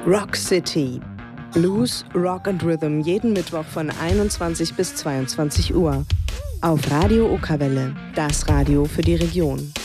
Rock City. Blues, Rock and Rhythm jeden Mittwoch von 21 bis 22 Uhr. Auf Radio Okerwelle, das Radio für die Region.